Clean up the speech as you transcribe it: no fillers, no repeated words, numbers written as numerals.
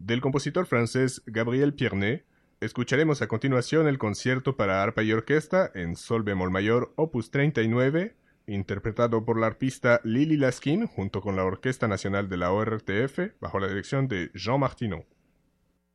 Del compositor francés Gabriel Pierné, escucharemos a continuación el concierto para arpa y orquesta en sol bemol mayor opus 39, interpretado por la arpista Lily Laskin junto con la Orquesta Nacional de la ORTF bajo la dirección de Jean Martineau.